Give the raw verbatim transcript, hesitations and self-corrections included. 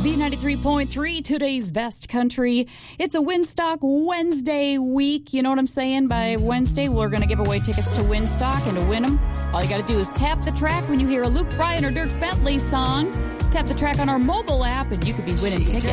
B ninety-three point three, today's best country. It's a Winstock Wednesday week. You know what I'm saying? By Wednesday, we're going to give away tickets to Winstock, and to win them, all you got to do is tap the track when you hear a Luke Bryan or Dierks Bentley song. Tap the track on our mobile app, and you could be winning tickets.